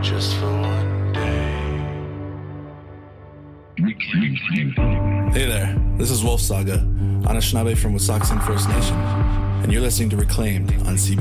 just for one day. Hey there, this is Wolf Saga, Anishinaabe from Wissahickon First Nation, and you're listening to Reclaimed on CB.